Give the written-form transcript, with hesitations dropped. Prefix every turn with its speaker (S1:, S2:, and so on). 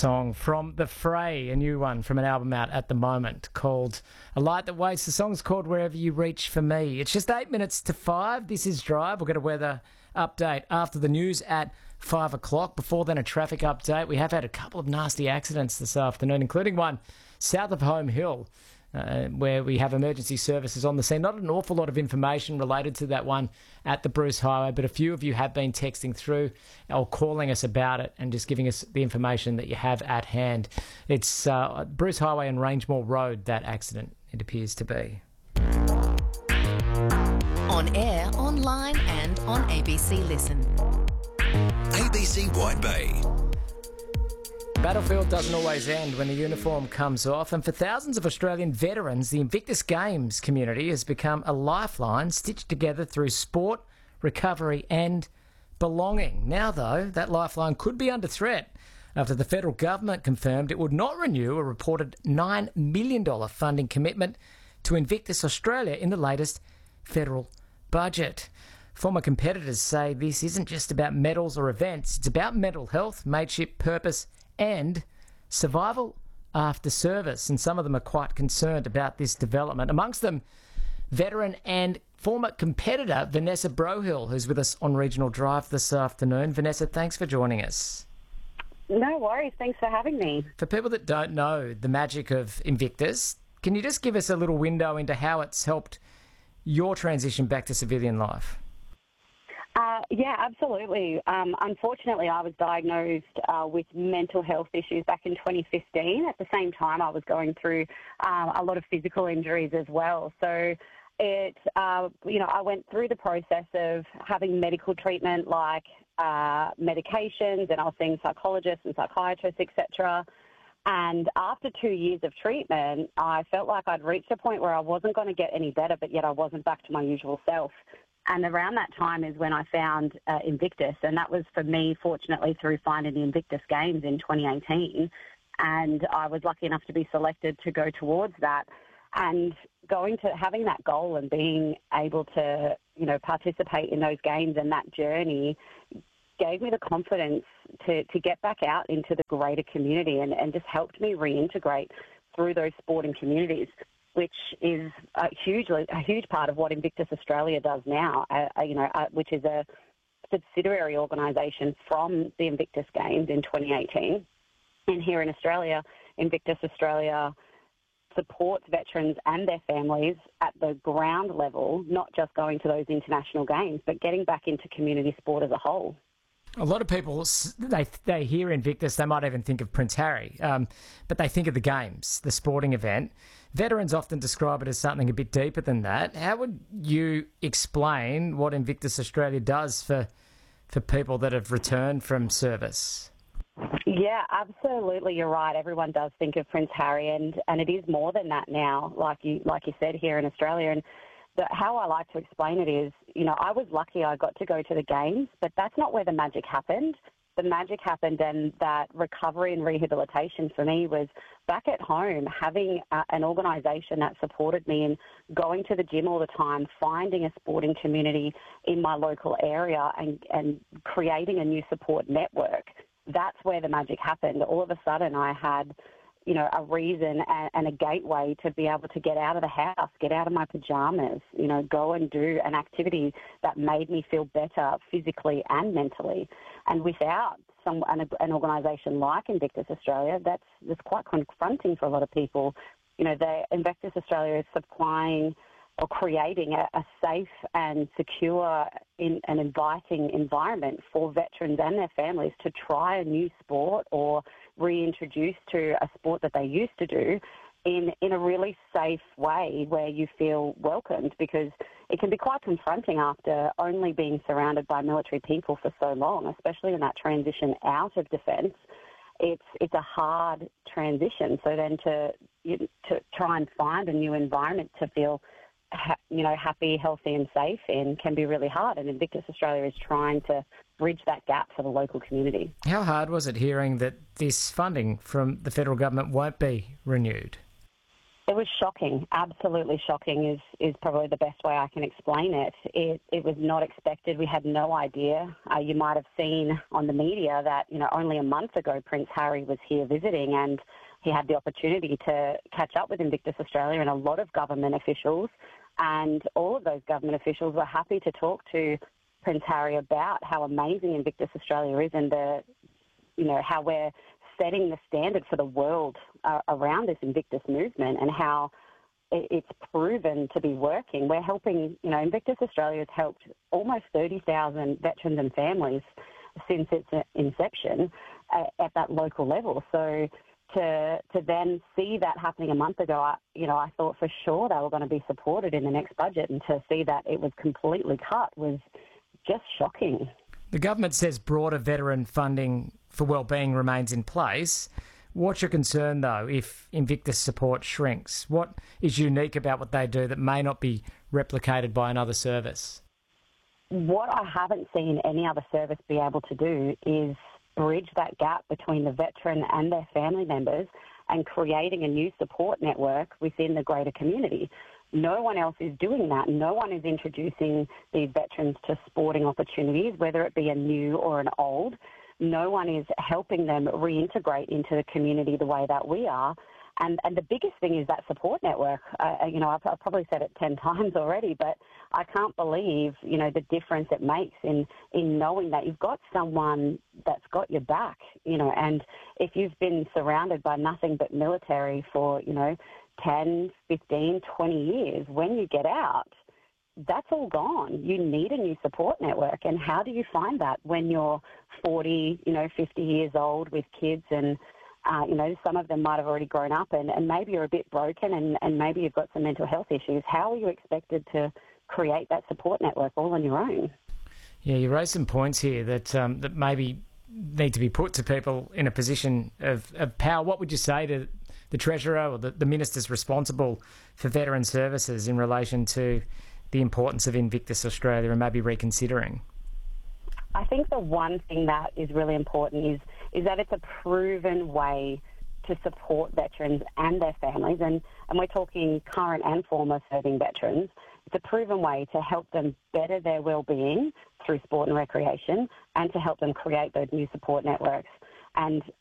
S1: Song from The Fray, a new one from an album out at the moment called A Light That Waits. The song's called Wherever You Reach for Me. It's just 8 minutes to 5. This is Drive. We'll get a weather update after the news at 5 o'clock. Before then, a traffic update. We have had a couple of nasty accidents this afternoon, including one south of Home Hill, where we have emergency services on the scene. Not an awful lot of information related to that one at the Bruce Highway, but a few of you have been texting through or calling us about it and just giving us the information that you have at hand. It's Bruce Highway and Rangemore Road, that accident, it appears to be.
S2: On air, online and on ABC Listen.
S3: ABC White Bay.
S1: Battlefield doesn't always end when the uniform comes off, and for thousands of Australian veterans, the Invictus Games community has become a lifeline stitched together through sport, recovery and belonging. Now, though, that lifeline could be under threat after the federal government confirmed it would not renew a reported $9 million funding commitment to Invictus Australia in the latest federal budget. Former competitors say this isn't just about medals or events, it's about mental health, mateship, purpose and survival after service, and some of them are quite concerned about this development. Amongst them, veteran and former competitor Vanessa Brohill, who's with us on Regional Drive this afternoon. Vanessa, thanks for joining us.
S4: No worries, thanks for having me.
S1: For people that don't know the magic of Invictus, can you just give us a little window into how it's helped your transition back to civilian life?
S4: Yeah, absolutely. Unfortunately, I was diagnosed with mental health issues back in 2015. At the same time, I was going through a lot of physical injuries as well. So I went through the process of having medical treatment like medications, and I was seeing psychologists and psychiatrists, etc. And after 2 years of treatment, I felt like I'd reached a point where I wasn't going to get any better, but yet I wasn't back to my usual self. And around that time is when I found Invictus, and that was for me, fortunately, through finding the Invictus Games in 2018. And I was lucky enough to be selected to go towards that. And going to having that goal and being able to, participate in those games and that journey gave me the confidence to get back out into the greater community and just helped me reintegrate through those sporting communities, which is a huge part of what Invictus Australia does now, which is a subsidiary organisation from the Invictus Games in 2018. And here in Australia, Invictus Australia supports veterans and their families at the ground level, not just going to those international games, but getting back into community sport as a whole.
S1: A lot of people, they hear Invictus, they might even think of Prince Harry, but they think of the games, the sporting event. Veterans often describe it as something a bit deeper than that. How would you explain what Invictus Australia does for people that have returned from service?
S4: Yeah, absolutely, you're right. Everyone does think of Prince Harry, and it is more than that now, like you said, here in Australia. And how I like to explain it is, I was lucky I got to go to the games, but that's not where the magic happened. The magic happened, and that recovery and rehabilitation for me was back at home, having an organisation that supported me in going to the gym all the time, finding a sporting community in my local area and creating a new support network. That's where the magic happened. All of a sudden I had a reason and a gateway to be able to get out of the house, get out of my pajamas, go and do an activity that made me feel better physically and mentally. And without an organisation like Invictus Australia, that's quite confronting for a lot of people. Invictus Australia is supplying or creating a safe and secure and inviting environment for veterans and their families to try a new sport or reintroduce to a sport that they used to do in a really safe way where you feel welcomed, because it can be quite confronting after only being surrounded by military people for so long, especially in that transition out of defence. It's a hard transition. So then to try and find a new environment to feel happy, healthy and safe in can be really hard. And Invictus Australia is trying to bridge that gap for the local community.
S1: How hard was it hearing that this funding from the federal government won't be renewed?
S4: It was shocking, absolutely shocking is probably the best way I can explain it. It was not expected. We had no idea. You might have seen on the media that, only a month ago Prince Harry was here visiting and he had the opportunity to catch up with Invictus Australia and a lot of government officials, and all of those government officials were happy to talk to Prince Harry about how amazing Invictus Australia is and how we're setting the standard for the world around this Invictus movement and how it's proven to be working. We're helping, Invictus Australia has helped almost 30,000 veterans and families since its inception at that local level. So to then see that happening a month ago, I thought for sure they were going to be supported in the next budget, and to see that it was completely cut was just shocking.
S1: The government says broader veteran funding for wellbeing remains in place. What's your concern, though, if Invictus support shrinks? What is unique about what they do that may not be replicated by another service?
S4: What I haven't seen any other service be able to do is bridge that gap between the veteran and their family members and creating a new support network within the greater community. No one else is doing that. No one is introducing these veterans to sporting opportunities, whether it be a new or an old. No one is helping them reintegrate into the community the way that we are. And the biggest thing is that support network. I've probably said it 10 times already, but I can't believe, the difference it makes in knowing that you've got someone that's got your back, and if you've been surrounded by nothing but military for, 10, 15, 20 years, when you get out, that's all gone. You need a new support network. And how do you find that when you're 40, 50 years old with kids and, some of them might have already grown up and maybe you're a bit broken and maybe you've got some mental health issues. How are you expected to create that support network all on your own?
S1: Yeah, you raise some points here that maybe need to be put to people in a position of power. What would you say to the Treasurer or the ministers responsible for veteran services in relation to the importance of Invictus Australia and maybe reconsidering?
S4: I think the one thing that is really important is that it's a proven way to support veterans and their families, and we're talking current and former serving veterans. It's a proven way to help them better their well-being through sport and recreation and to help them create those new support networks. And